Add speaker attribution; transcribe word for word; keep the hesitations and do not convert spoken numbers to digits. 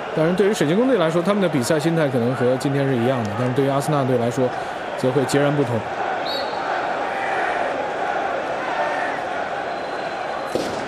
Speaker 1: 当然，对于水晶宫队来说，他们的比赛心态可能和今天是一样的，但是对于阿森纳队来说，则会截然不同。